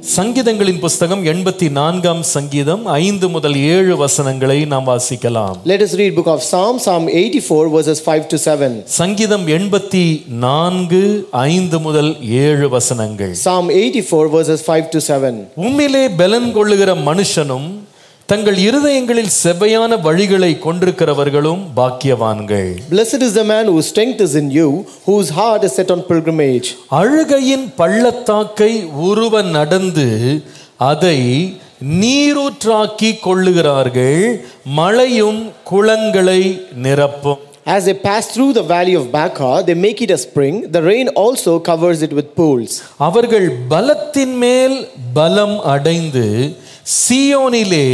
சங்கீதங்களின் புஸ்தகம் 84ஆம் சங்கீதம் 5 முதல் 7 வசனங்களை நாம் வாசிக்கலாம். Let us read book of Psalm 84 verses 5 to 7. சங்கீதம் 84 5 முதல் 7 வசனங்கள். Psalm 84 verses 5 to 7. உம்மிலே பலன் கொள்ளுகிற மனுஷனும் தங்கள் இருதயங்களில் செவ்வையான வழிகளை கொண்டிருக்கிறவர்களும் பாக்கியவான்கள். Blessed is the man whose strength is in you, whose heart is set on pilgrimage. அழுகையின் பள்ளத்தாக்கை உருவ நடந்து அதை நீரூற்றாக்கி கொள்ளுகிறார்கள், மழையும் குளங்களை நிரப்பும். As they pass through the valley of Baca, they make it a spring. The rain also covers it with pools. அவர்கள் பலத்தின் மேல் பலம் அடைந்து சீயோனிலே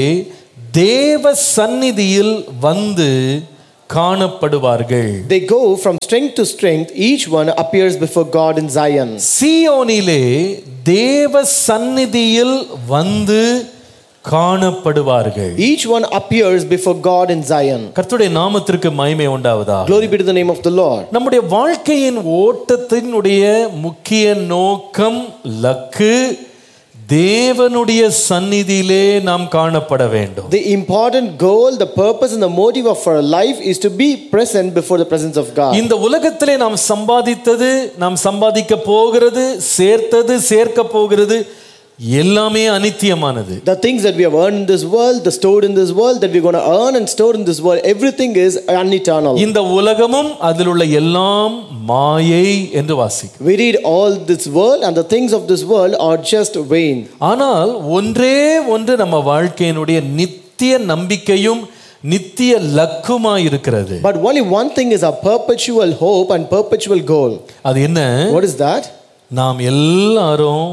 தேவ சந்நிதியில் வந்து காணப்படுவார்கள். They go from strength to strength, each one appears before God in Zion. சீயோனிலே தேவ சந்நிதியில் வந்து காணப்படுவார்கள். Each one appears before God in Zion. கர்த்தருடைய நாமத்திற்கு மகிமை உண்டாவதாக. Glory be to the name of the Lord. நம்முடைய வாழ்க்கையின் ஓட்டத்தினுடைய முக்கிய நோக்கம் லக்கு தேவனுடைய சந்நிதியிலே நாம் காணப்பட வேண்டும். The important goal, the purpose and the motive of our life is to be present before the presence of God. இந்த உலகத்திலே நாம் சம்பாதித்தது, நாம் சம்பாதிக்க போகிறது, சேர்த்தது, சேர்க்க போகிறது எல்லாமே அநித்தியமானது. The things that we have earned in this world, the stored in this world, that we're going to earn and store in this world, everything is uneternal. இந்த உலகமும் அதில் உள்ள எல்லாம் மாயை என்று வாசிக்கும். We read all this world and the things of this world are just vain. ஆனால் ஒன்றே ஒன்று நம்ம வாழ்க்கையினுடைய நித்திய நம்பிக்கையும் நித்திய லக்குமாய் இருக்கிறது. But only one thing is our perpetual hope and perpetual goal. அது என்ன? What is that? நாம் எல்லாரும்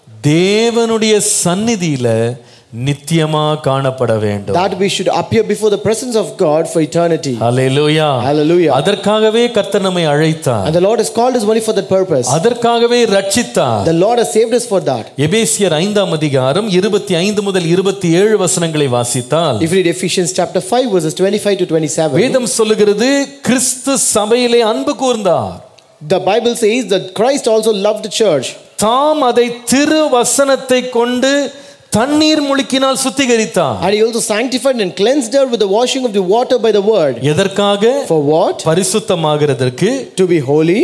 தேவனுடைய சந்நிதியில நித்தியமா காணப்பட வேண்டும். That we should appear before the presence of God for eternity. Hallelujah. Hallelujah. அதற்காகவே கர்த்தர் நம்மை அழைத்தார். And the Lord has called us only for that purpose. அதற்காகவே ரட்சித்தார். The Lord has saved us for that. எபேசியர் 5ஆம் அதிகாரம் 25 முதல் 27 வசனங்களை வாசித்தால், If you read Ephesians chapter 5 verses 25 to 27, வேதம் சொல்லுகிறது கிறிஸ்து சபையிலே அன்பு கூர்ந்தார். the Bible says that Christ also loved the church. தாம் அதை திரு வசனத்தை கொண்டு தண்ணீர் முழுக்கினால் சுத்திகரித்தார். And he also sanctified and cleansed her with the washing of the water by the word. எதற்காக? For what? பரிசுத்தமாகிறதற்கு. To be holy.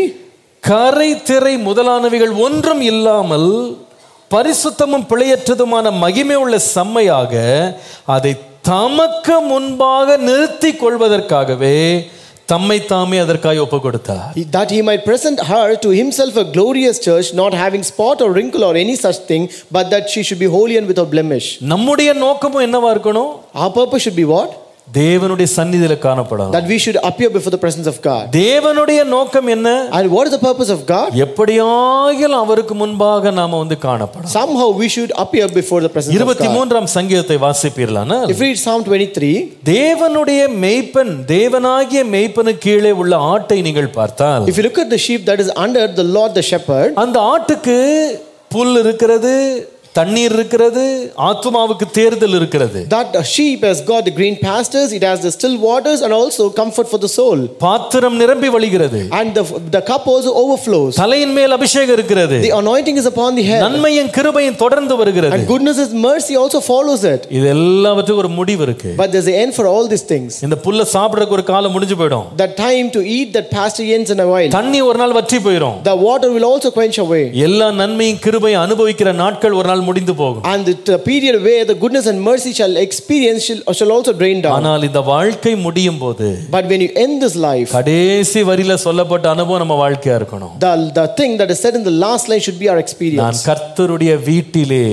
கரை திரை முதலானவைகள் ஒன்றும் இல்லாமல் பரிசுத்தமும் பிழையற்றதுமான மகிமை உள்ள செம்மையாக அதை தமக்கு முன்பாக நிறுத்திக் கொள்வதற்காகவே தம்மை தாமே அதற்காக ஒப்பு கொடுத்தார். That he might present her to himself a glorious church, not having spot or wrinkle or any such thing, but that she should be holy and without blemish. நம்முடைய நோக்கமும் என்னவா இருக்கணும்? Our purpose should be what? தேவனுடைய சந்நிதியில காணப்படணும். That we should appear before the presence of God. தேவனுடைய நோக்கம் என்ன? And what is the purpose of God? எப்படியாகிலும் அவருக்கு முன்பாக நாம வந்து காணப்படணும். Somehow we should appear before the presence of God. 23ஆம் சங்கீதத்தை வாசிப்பீர்களானா, If we read Psalm 23, தேவனுடைய மேய்ப்பன், தேவனாகிய மேய்ப்பனுக்கு கீழே உள்ள ஆட்டை நீங்கள் பார்த்தால், if you look at the sheep that is under the Lord the shepherd, அந்த ஆட்டுக்கு புல் இருக்கிறது, தண்ணீர் இருக்கிறது, ஆத்துமாவுக்கு தேர்தல் இருக்கிறது. that sheep has got the green pastures, it has the still waters and also comfort for the soul. பாத்திரம் நிரம்பி வழிகிறது. And the cup also overflows. தலையின் மேல் அபிஷேகம் இருக்கிறது. The anointing is upon the head. நன்மையும் கிருபையும் தொடர்ந்து வருகிறது. And goodness and mercy also follows it. இது எல்லாவற்றுக்கும் ஒரு முடிவு இருக்கு. But there's an end for all these things. இந்த புல்ல சாப்பிடறதுக்கு ஒரு காலம் முடிஞ்சு போய்டும். The time to eat that pasture ends in a while. தண்ணி ஒரு நாள் வற்றி போயிடும். The water will also quench away. எல்லா நன்மையும் கிருபையும் அனுபவிக்கிற நாட்கள் ஒரு நாள் முடிந்து போகும். And the period where the goodness and mercy shall experience shall also drain down. ஆனால் இந்த வாழ்க்கை முடியும் போது, But when you end this life, கடைசி வரியில சொல்லப்பட்ட அனுபவம் நம்ம வாழ்க்கையா இருக்கணும். the thing that is said in the last line should be our experience. நான் கர்த்தருடைய வீட்டிலே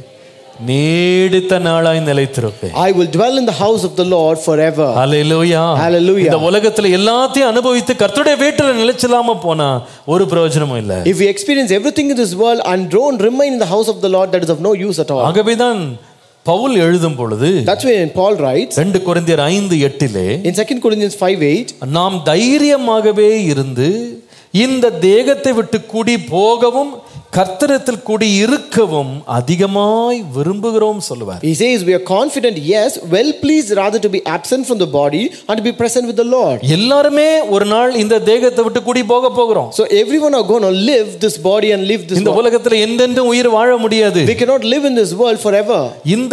நீடித்த நாளாய் நிலைத்திருப்பேன். I will dwell in the house of the Lord forever. Hallelujah. Hallelujah. இந்த உலகத்துல எல்லாத்தையும் அனுபவித்து கர்த்தருடைய வீட்டில நிலைச்சலாம போனா ஒரு பிரயோஜனமும் இல்ல. If we experience everything in this world and don't remain in the house of the Lord, that is of no use at all. ஆகவேதான் பவுல் எழுதும் பொழுது, That's when Paul writes 2 கொரிந்தியர் 5:8 in 2 Corinthians 5:8, நாம் தைரியமாகவே இருந்து இந்த தேகத்தை விட்டு கூடி போகவும் கர்த்தரிடத்தில் கூடி இருக்கவும் அதிகமாய் விரும்புகிறோம் சொல்லுவார். He says we are confident, yes, well pleased rather to be absent from the body and to be present with the Lord. எல்லாருமே ஒரு நாள் இந்த தேகத்தை விட்டு கூடி போக போகிறோம். So everyone are going to live this body and live this இந்த world. உலகத்துல எந்தென்றும் உயிர் வாழ முடியாது. We cannot live in this world forever. இந்த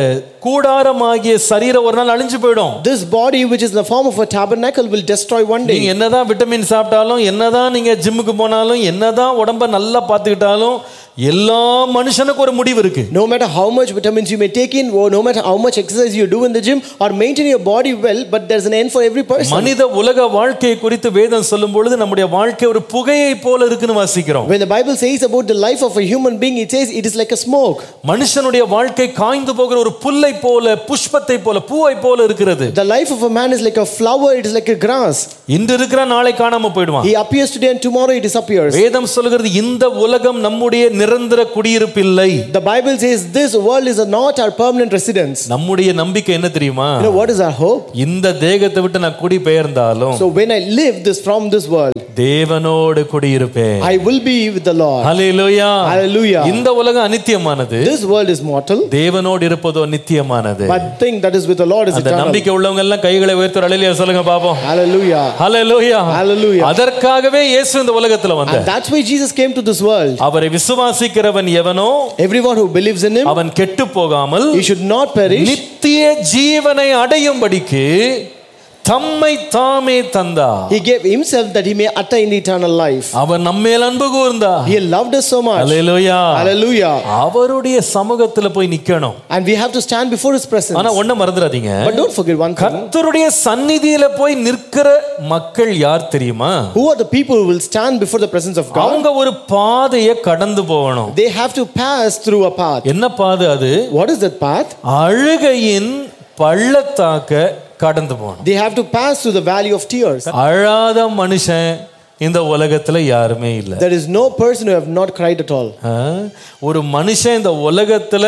கூடாரமாகிய சரீரம் ஒரு நாள் அழிஞ்சு போய்டும். This body which is in the form of a tabernacle will destroy one day. நீங்க என்னதான் விட்டமின் சாப்பிட்டாலும், என்னதான் நீங்க ஜிம்முக்கு போனாலும், என்னதான் உடம்ப நல்லா பார்த்துக்கிட்டாலும் எல்லா மனுஷனுக்கும் ஒரு முடிவு இருக்கு. No matter how much vitamins you may take in, or no matter how much exercise you do in the gym or maintain your body well, but there's an end for every person. மனித உலக வாழ்க்கையை குறித்து வேதம் சொல்லும் பொழுது நம்முடைய வாழ்க்கை ஒரு புகையை போல இருக்குன்னு வாசிக்கிறோம். When the Bible says about the life of a human being, it says it is like a smoke. மனுஷனுடைய வாழ்க்கை காய்ந்து போகிற ஒரு புல்லை போல, புஷ்பத்தை போல, பூவை போல இருக்கிறது. The life of a man is like a flower, it is like a grass. இன்று இருக்கிற நாளை காணாம போய்டுவான். He appears today and tomorrow it disappears. வேதம் சொல்கிறது இந்த உலகம் நம்முடைய நிரந்தர குடியிருப்பு இல்லை. The Bible says this world is not our permanent residence. நம்முடைய நம்பிக்கை என்ன தெரியுமா? You know what is our hope? இந்த தேகத்தை விட்டு நான் குடி பெயர்ந்தாலும், So when I live this from this world, தேவனோடு குடியிருப்பேன். I will be with the Lord. Hallelujah. Hallelujah. இந்த உலகம் அநித்தியமானது. This world is mortal. தேவனோடு இருப்பதோ நித்தியமானது. But thing that is with the Lord is அந்த eternal. நம்பிக்கை உள்ளவங்க எல்லாம் கைகளை உயர்த்தி ஹல்லேலூயா சொல்லுங்க பாப்போம். Hallelujah. ஹல்லேலூயா. Hallelujah. அதற்காகவே இயேசு இந்த உலகத்துல வந்தார். And that's why Jesus came to this world. அவரை விசுவாசிக்கிறவன் எவனோ, Everyone who believes in him, அவன் கெட்டு போகாமல் he should not perish, நித்திய ஜீவனை அடையும்படிக்கு தம்மை தாமே தந்தார். he gave himself that he may attain eternal life. அவர் நம்மேல் அன்பு கூர்ந்தார். He loved us so much. Hallelujah. Hallelujah. அவருடைய சமூகத்துல போய் நிக்கணும். And we have to stand before his presence. ஆனா ஒண்ணு மறந்துடாதீங்க. But don't forget one thing. கர்த்தருடைய சந்நிதியில போய் நிற்கிற மக்கள் யார் தெரியுமா? Who are the people who will stand before the presence of God? அவங்க ஒரு பாதையை கடந்து போகணும். They have to pass through a path. என்ன பாதை அது? What is that path? அழுகையின் பள்ளத்தாக்க கடந்து போகணும். They have to pass through the valley of tears. அழாத மனுஷன் இந்த உலகத்துல யாருமே இல்லை. There is no person who have not cried at all. ஒரு மனுஷன் இந்த உலகத்துல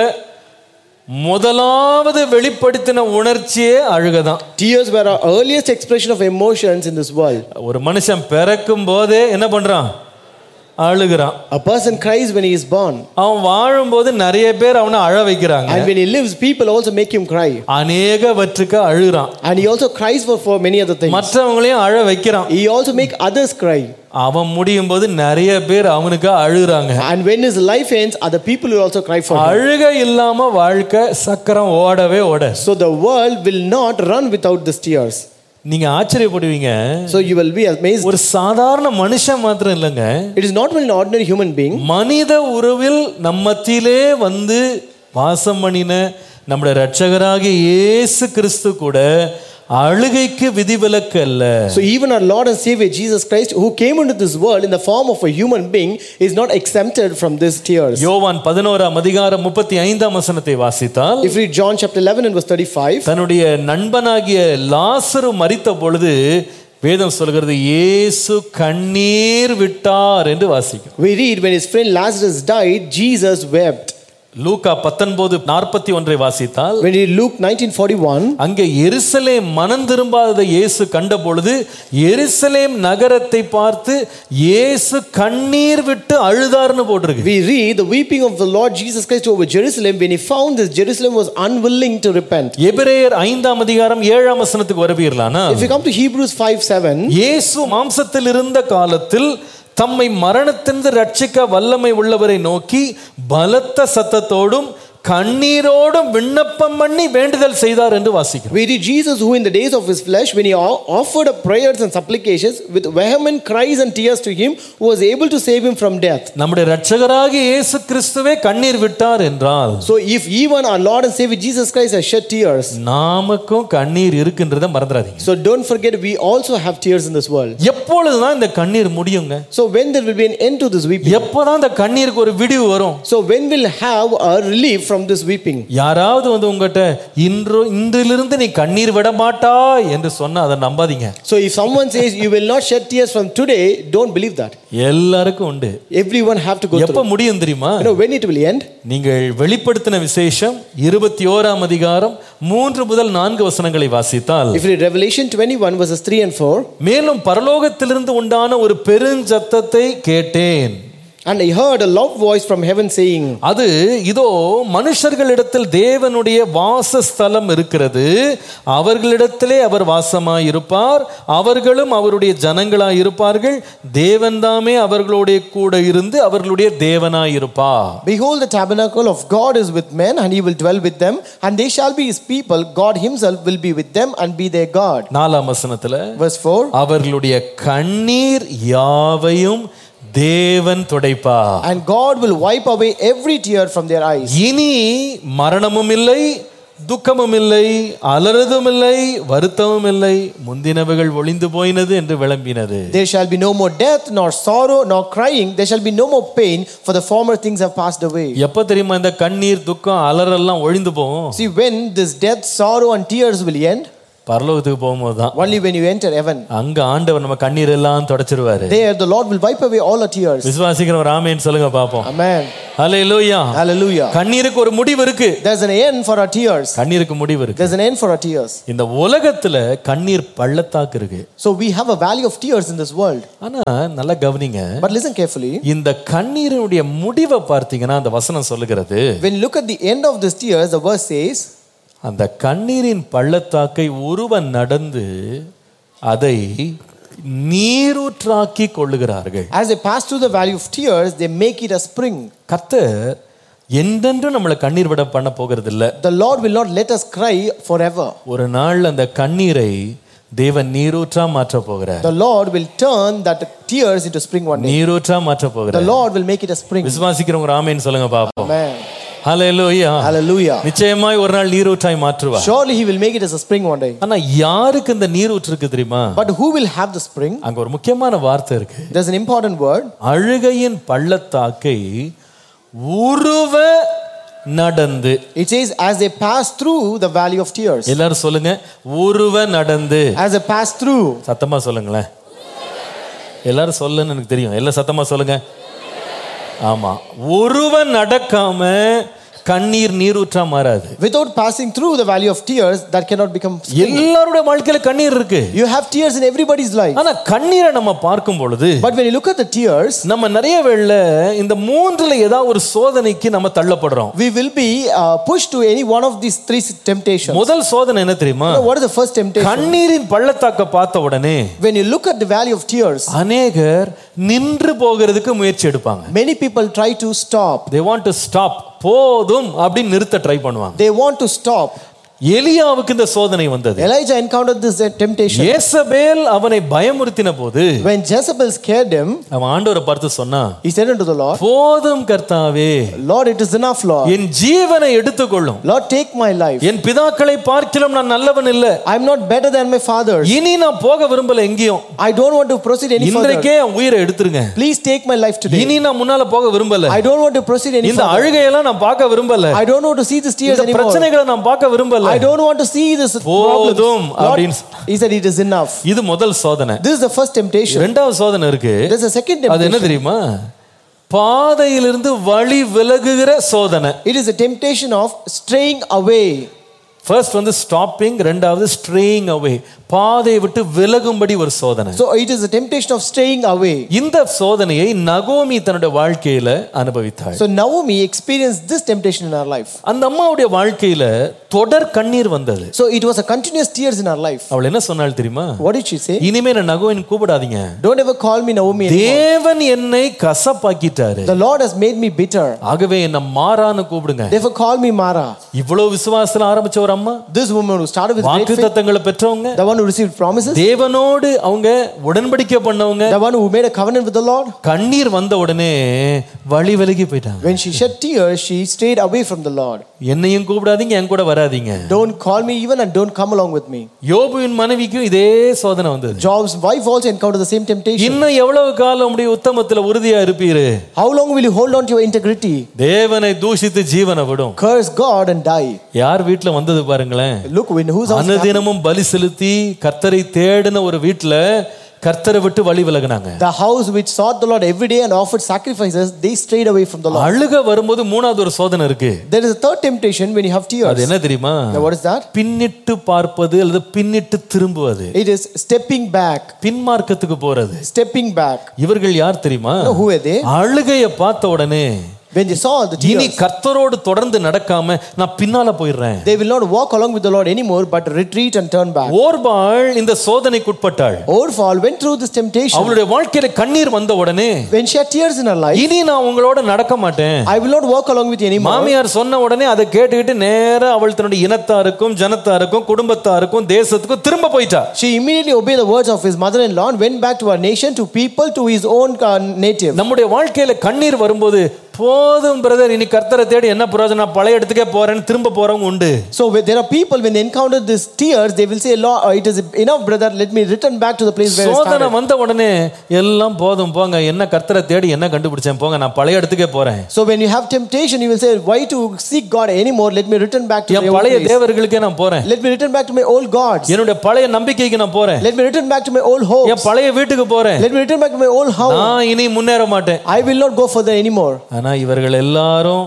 முதலாவது வெளிப்படுத்தின உணர்ச்சியே அழுகதான். Tears were our earliest expression of emotions in this world. ஒரு மனுஷன் பிறக்கும் போதே என்ன பண்றான்? அழுகிறான். A person cries when he is born. அவன் வாழும்போது நிறைய பேர் அவனை அழ வைக்கிறாங்க. And when he lives, people also make him cry. அநேகவற்றுக்கு அழுகிறான். And he also cries for many other things. மற்றவங்களையும் அழ வைக்கிறான். He also make others cry. அவன் முடியும் போது நிறைய பேர் அவனுக்கு அழுறாங்க. And when his life ends, other people will also cry for him. அழுக இல்லாம வாழ்க்கை சக்கரம் ஓடவே ஓட. So the world will not run without these tears. நீங்க ஆச்சரியப்படுவீங்க. So you will be amazed. ஒரு சாதாரண மனுஷன் மாத்திரம் இல்லங்க. It is not only an ordinary human being. மனித உருவில் நம்மத்திலே வந்து வாசம் பண்ணின நம்முடைய இரட்சகராகிய இயேசு கிறிஸ்து கூட அழுகைக்கு விதிவிலக்கு அல்ல. So even our Lord and Savior Jesus Christ, who came into this world in the form of a human being, is not exempted from these tears. யோவான் 11ஆம் அதிகாரம் 35ஆம் வசனத்தை வாசித்தால், If you read John chapter 11 and verse 35, தன்னுடைய நண்பனாகிய லாசரு மரித்த பொழுது வேதம் சொல்கிறது இயேசு கண்ணீர் விட்டார் என்று வாசிக்கிறோம். we read when his friend Lazarus died, Jesus wept. லூக்கா 19:41 வாசித்தால், When you read Luke 19:41, அங்கே எருசலேம் மனம் திரும்பாததை இயேசு கண்டபொழுது எருசலேம் நகரத்தை பார்த்து இயேசு கண்ணீர் விட்டு அழுதார்னு போட்டிருக்கு. we read the weeping of the Lord Jesus Christ over Jerusalem when he found that Jerusalem was unwilling to repent. எபிரேயர் 5ஆம் அதிகாரம் 7ஆம் வசனத்துக்கு வருவீர்களானா, If you come to Hebrews 5:7, இயேசு மாம்சத்தில் இருந்த காலத்தில் தம்மை மரணத்திலிருந்து ரட்சிக்க வல்லமை உள்ளவரை நோக்கி பலத்த சத்தத்தோடும் கண்ணீரோடும் விண்ணப்பம் பண்ணி வேண்டுதல் செய்தார் என்று வாசிக்கிறோம். we read Jesus who in the days of his flesh when he offered up prayers and supplications with vehement cries and tears to him who was able to save him from death. நம்முடைய இரட்சகராகிய இயேசு கிறிஸ்துவே கண்ணீர் விட்டார் என்றால், So if even our Lord and Savior Jesus Christ has shed tears, நாமக்கும் கண்ணீர் இருக்குன்றதை மறந்துடாதீங்க. so don't forget we also have tears in this world. எப்பொழுதுதான் இந்த கண்ணீர் முடியுங்க? So when there will be an end to this weeping? எப்போதான் இந்த கண்ணீருக்கு ஒரு விடிவு வரும்? So when will have a relief from this weeping? யாராவது வந்து உங்ககிட்ட இன்றிலிருந்து நீ கண்ணீர் விட மாட்டாய் என்று சொன்னா அதை நம்பாதீங்க. So if someone says you will not shed tears from today, don't believe that. எல்லாருக்கும் உண்டு. Everyone have to go எப்ப through. முடியும் தெரியுமா? You know when it will end? நீங்கள் வெளிப்படுத்தின விசேஷம் 21ஆம் அதிகாரம் 3 முதல் 4 வசனங்களை வாசித்தால், If you read Revelation 21 verses 3 and 4, மேலும் பரலோகத்திலிருந்து உண்டான ஒரு பெருஞ்சத்தத்தை கேட்டேன். And he heard a loud voice from heaven saying, அது இதோ மனுஷர்களிடத்தில் தேவனுடைய வாசஸ்தலம் இருக்கிறது, அவர்களிடத்திலே அவர் வாசமாய் இருப்பார், அவர்களும் அவருடைய ஜனங்களாய் இருப்பார்கள், தேவன் தாமே அவர்களோட கூட இருந்து அவர்களுடைய தேவனாய் இருப்பார். Behold, the tabernacle of God is with men, and he will dwell with them, and they shall be his people. God himself will be with them and be their God. 4ஆம் வசனத்துல Verse 4, அவர்களுடைய கண்ணீர் யாவையும் தேவன் துடைப்பார். and God will wipe away every tear from their eyes. இனி மரணமும் இல்லை, துக்கமும் இல்லை, அலறுதும் இல்லை, வருத்தமும் இல்லை, முந்தினவைகள் ஒளிந்து போயினது என்று விளம்பினது. There shall be no more death, nor sorrow, nor crying. There shall be no more pain, for the former things have passed away. எப்ப தெரியுமா இந்த கண்ணீர் துக்கம் அலறெல்லாம் ஒழிந்து போகும்? See, when this death, sorrow, and tears will end? பரலோகத்துக்கு போகும்போது தான். Only when you enter heaven. அங்க ஆண்டவர் நம்ம கண்ணீர் எல்லாம் தொடச்சிருவாரு. There the Lord will wipe away all our tears. விசுவாசிக்கிற ஒரு ஆமென் சொல்லுங்க பாப்போம். Amen. ஹல்லேலூயா. Hallelujah. கண்ணீருக்கு ஒரு முடிவு இருக்கு. There's an end for our tears. கண்ணீருக்கு முடிவு இருக்கு. There's an end for our tears. இந்த உலகத்துல கண்ணீர் பள்ளத்தாக்கு இருக்கு. So we have a valley of tears in this world. ஆனா நல்லா கவனிங்க. But listen carefully. இந்த கண்ணீரினுடைய முடிவை பார்த்தீங்கன்னா அந்த வசனம் சொல்லுகிறது, When you look at the end of this tears, the verse says, அந்த கண்ணீரின் பள்ளத்தாக்கை ஒருவன் நடந்து அதை நீரூற்றாக்கி கொள்ளுகிறார்கள். as they pass through the valley of tears, they make it a spring. கர்த்தர் என்றென்றும் நம்மளை கண்ணீர் விட பண்ண போகிறது இல்ல. The Lord will not let us cry forever. ஒரு நாள் அந்த கண்ணீரை தேவன் நீரூற்றா மாற்ற போகிறார். The Lord will turn that tears into spring one day. நீரூற்றா மாற்ற போகிறார். The Lord will make it a spring. விசுவாசிக்கிறவங்க ஆமென் சொல்லுங்க பாப்போம். Amen. ஹல்லேலூயா. Hallelujah. நிச்சயமாய் ஒரு நாள் நீரூற்றாய் மாற்றுவார். Surely he will make it as a spring one day. ஆனா யாருக்கு இந்த நீரூற்று இருக்கு தெரியுமா? But who will have the spring? அங்க ஒரு முக்கியமான வார்த்தை இருக்கு. There's an important word. அழுகையின் பள்ளத்தாக்கை உருவ நடந்து. It says as they pass through the valley of tears. எல்லாரும் சொல்லுங்க, உருவ நடந்து. As they pass through. சத்தமா சொல்லுங்களேன். எல்லாரும் சொல்லுன்னு எனக்கு தெரியும். எல்லாம் சத்தமா சொல்லுங்க. ஆமா, உருவ நடக்காம கண்ணீர் நீரூற்றா மாறாது. Without passing through the valley of tears, that cannot become spring. எல்லாரோட வாழ்க்கையில கண்ணீர் இருக்கு. You have tears in everybody's life. ஆனா கண்ணீரை நம்ம பார்க்கும் பொழுது, But when you look at the tears, நம்ம நிறைய வேளை இந்த மூன்றுல ஏதாவது ஒரு சோதனைக்கு நம்ம தள்ளப்படுறோம். we will be pushed to any one of these three temptations. முதல் சோதனை என்ன தெரியுமா? What is the first temptation? கண்ணீரின் பள்ளத்தாக்க பார்த்த உடனே When you look at the valley of tears, அநேகர் நின்று போகிறதுக்கு முயற்சி எடுப்பாங்க. many people try to stop. They want to stop. போதும் அப்படின்னு நிறுத்த ட்ரை பண்ணுவாங்க. They want to stop. எலியாவுக்கு இந்த சோதனை வந்தது. Elijah encountered this temptation. யேசபேல் அவனை பயமுறுத்தின போது, When Jezebel scared him, அவன் ஆண்டவரை பார்த்து சொன்னான், he said unto the Lord, போதும் கர்த்தாவே, Lord, it is enough, Lord. என் ஜீவனை எடுத்துக்கொள்ளும். Lord, take my life. என் பிதாக்களை பார்க்கிலும் நான் நல்லவன் இல்ல. I am not better than my fathers. இனி நான் போக விரும்பல எங்கேயும். I don't want to proceed any further. இன்றைக்கே என் உயிரை எடுத்துருங்க. Please take my life today. இனி நான் முன்னால போக விரும்பல. I don't want to proceed any இந்த further. அழுகையெல்லாம் நான் பார்க்க விரும்பல. I don't want to see these tears இந்த anymore. பிரச்சனைகளை நான் பார்க்க விரும்பல. I don't want to see this போதும் problems. Lord, அப்படின்னு he said it is enough. இது முதல் சோதனை. This is the first temptation. இரண்டாவது சோதனை இருக்கு. There's a second அது என்ன temptation. தெரியுமா? பாதையிலிருந்து வழி விலகுகிற சோதனை. It is a temptation of straying away. First வந்து ஸ்டாப்பிங், ரெண்டாவது ஸ்ட்ரேயிங் அவே, பாதையை விட்டு விலகும்படி ஒரு சோதனை. So it is a temptation of straying away. இந்த சோதனையை நகோமி தன்னுடைய வாழ்க்கையில அனுபவித்தாள். So Naomi experienced this temptation in her life. அந்த அம்மாவுடைய வாழ்க்கையில தொடர் கண்ணீர் வந்தது. So it was a continuous tears in her life. அவள் என்ன சொன்னாள் தெரியுமா? What did she say? இனிமே நான் நகோமின்னு கூப்பிடாதீங்க. Don't ever call me Naomi anymore. தேவன் என்னை கசப்பாக்கிட்டாரு. The Lord has made me bitter. ஆகவே என்ன மாரான்னு கூப்பிடுங்க. Therefore call me Mara. இவ்வளவு விசுவாசத்துல ஆரம்பிச்ச ஒரு அம்மா, This woman who started with great faith, வாக்குத்தத்தங்களை பெற்றவங்க, the one who received promises, தேவனோடு அவங்க உடன்படிக்கை பண்ணவங்க, the one who made a covenant with the Lord, கண்ணீர் வந்த உடனே வழி விலகி போயிட்டாங்க. when she shed tears, she stayed away from the Lord. என்னையும் கூப்பிடாதீங்க, என் கூட வராதீங்க. Don't call me even and don't come along with me. யோபுவின் மனைவிக்கும் இதே சோதனை வந்தது. Job's wife also encountered the same temptation. இன்னும் எவ்வளவு காலம் உடைய உத்தமத்துல உறுதியா இருப்பீரு? How long will you hold on to your integrity? தேவனை தூஷித்து ஜீவனை விடும். Curse God and die. யார் வீட்ல வந்தது பாருங்களேன். Look, in whose house? அனுதினமும் பலி செலுத்தி கர்த்தரை தேடின ஒரு வீட்ல கர்த்தரை விட்டு வழி விலகுனாங்க. The house which sought the Lord every day and offered sacrifices, they strayed away from the Lord. அழுக வரும்போது மூணாவது ஒரு சோதனை இருக்கு. There is a third temptation when you have tears. அது என்ன தெரியுமா? What is that? பின்னிட்டு பார்ப்பது அல்லது பின்னிட்டு திரும்புவது. It is stepping back. பின்மார்க்கத்துக்கு போறது. Stepping back. இவர்கள் யார் தெரியுமா? Who are they? அழுகையை பார்த்த உடனே when they saw the இனி tears, கர்த்தரோடு தொடர்ந்து நடக்காம நான் பின்னால போயிடுறேன். they will not walk along with the Lord anymore but retreat and turn back. ஓர்பாள் இந்த சோதனைக்கு உட்பட்டாள். Orphan went through this temptation. அவளுடைய வாழ்க்கையில கண்ணீர் வந்த உடனே when she had tears in her life, இனி நான் உங்களோட நடக்க மாட்டேன், I will not walk along with you anymore. மாமியார் சொன்ன உடனே அதை கேட்டுக்கிட்டு நேரா அவள் தன்னுடைய இனத்தாருக்கும் ஜனத்தாருக்கும் குடும்பத்தாருக்கும் தேசத்துக்கும் திரும்ப போயிட்டா. She immediately obeyed the words of his mother-in-law and went back to her nation, to people, to his own native. நம்முடைய வாழ்க்கையில கண்ணீர் வரும்போது போதும் பிரதர், இனி கர்த்தரை தேடி என்ன பிரயோஜனம், பழைய இடத்துக்கே போறேன்னு திரும்ப போறவங்க உண்டு. So there are people when they encounter these tears, they will say, Lord, it is enough brother, let me return back to the place where I started. சோதனை வந்த உடனே எல்லாம் போதும் போங்க, என்ன கர்த்தரை தேடி என்ன கண்டுபிடிச்சேன், போங்க நான் பழைய இடத்துக்கே போறேன். So when you have temptation, you will say, why to seek God anymore, let me return back to my old பழைய place. தேவர்களுக்கே நான் போறேன். Let me return back to my old gods. என்னுடைய பழைய நம்பிக்கைக்கு நான் போறேன். Let me return back to my old hopes. என் பழைய வீட்டுக்கு போறேன். Let me return back to my old house. நான் இனி முன்னேற மாட்டேன். I will not go further anymore. ஆனா இவர்கள் எல்லாரும்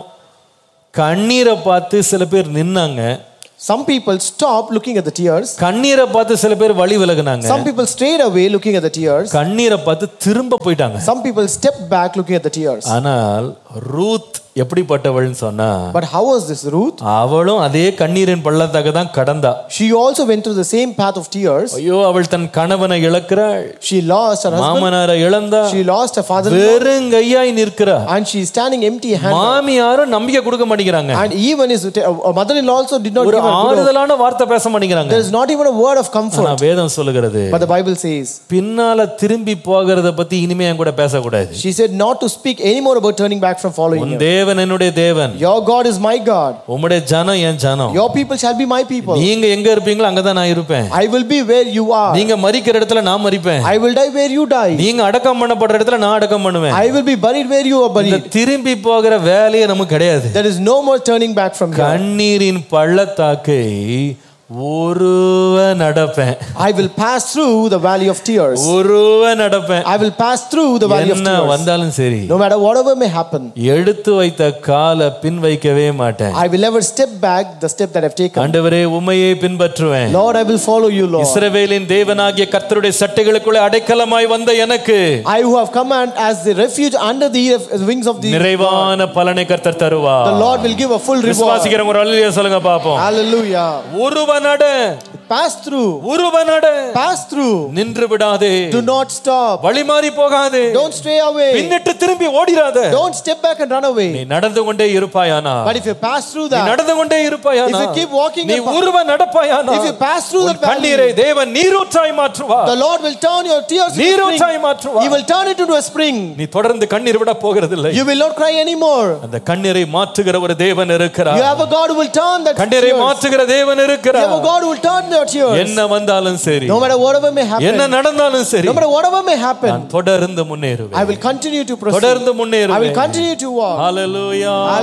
கண்ணீரை பார்த்து சில பேர் நின்னாங்க. Some people stopped looking at the tears. கண்ணீரை பார்த்து சில பேர் வழி விலகுனாங்க. Some people strayed away looking at the tears. கண்ணீரை பார்த்து திரும்ப போயிட்டாங்க. Some people stepped back looking at the tears. ஆனால் ரூத் எப்படிப்பட்டவள்னு சொன்னா, But how was this Ruth? அவளும் அதே கண்ணீரின் பள்ளத்தாக்க தான் கடந்தா. She also went through the same path of tears. ஐயோ, அவள் தன் கணவனை இழக்கிறாள். She lost her husband. மாமனாரை இழந்தா. She lost her father. வெறுங்கையாய் நிற்கிறா. And she is standing empty handed. மாமியாரும் நம்பிக்கை கொடுக்க மாட்டேங்கிறாங்க. And even his mother-in-law also did not give her ஆறுதலான வார்த்தை பேச மாட்டேங்கிறாங்க. There is not even a word of comfort. ஆனா வேதம் சொல்லுகிறது, But the Bible says, பின்னால திரும்பி போகிறத பத்தி இனிமே என் கூட பேசக்கூடாது. she said not to speak anymore about turning back from following him. தேவன் என்னுடைய தேவன். Your God is my God. உம்முடைய ஜனம் என் ஜனம். Your people shall be my people. நீங்க எங்க இருப்பீங்களோ அங்க தான் நான் இருப்பேன். I will be where you are. நீங்க மரிக்கிற இடத்துல நான் மரிப்பேன். I will die where you die. நீங்க அடக்கம் பண்ணப்படுற இடத்துல நான் அடக்கம் பண்ணுவேன். I will be buried where you are buried. திரும்பி போகிற வேலையே நமக்கு கிடையாது. There is no more turning back from here. கண்ணீரின் பள்ளத்தாக்கை ஒருவ நடப்பேன். I will pass through the valley of tears. ஒருவ நடப்பேன். I will pass through the valley of என்ன tears. வந்தாலும் சரி, No matter whatever may happen, எடுத்து வைத்த காலை பின் வைக்கவே மாட்டேன். I will never step back the step that I've taken. ஆண்டவரே, உம்மையே பின்பற்றுவேன். Lord, I will follow you, Lord. இஸ்ரவேலின் தேவனாகிய கர்த்தருடைய சட்டைகளுக்குள்ளே அடைக்கலமாய் வந்த எனக்கு, I who have come as the refuge under the wings of the நிறைவான பலனை கர்த்தர் தருவார். The Lord will give a full reward. விசுவாசிக்கிறவங்க ஒரு அல்லேலூயா சொல்லுங்க பாப்போம். Hallelujah. ஒருவ நட, Pass through. ஒருவ நட, Pass through. நின்று விடாதே. Do not stop. வழி மாறி போகாதே. Don't stray away. பின்னிட்டு திரும்பி ஓடிராதே. Don't step back and run நீ away. நடந்து கொண்டே இருப்பாயானா, But if you pass through நீ that, நடந்து கொண்டே இருப்பாயானா, if you keep walking, நீ ஒருவ நடப்பாயானா, if you pass through that கண்ணீரை valley, தேவன் நீரூற்றாய் மாற்றுவார். the Lord will turn your tears into a நீரூற்றாய் spring. மாற்றுவார். He will turn it into a spring. நீ தொடர்ந்து கண்ணீர் விட போகிறதில்லை. You will not cry anymore. அந்த கண்ணீரை மாற்றுகிற ஒரு தேவன் இருக்கிறார். You have a God who will turn that கண்ணீரை tears. மாற்றுகிற தேவன் You இருக்கிறார். have a God who will turn your tears. என்ன வந்தாலும் சரி, No matter whatever may happen, என்ன நடந்தாலும் சரி, no matter whatever may happen, நான் தொடர்ந்து முன்னேறுவேன். I will continue to proceed. தொடர்ந்து முன்னேறுவேன். I will continue to walk. Hallelujah.